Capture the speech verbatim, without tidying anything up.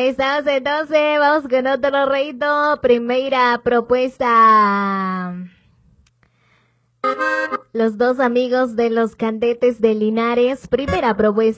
estamos entonces, vamos con otro reto. Primera propuesta. Los dos amigos de los Candetes de Linares. Primera propuesta.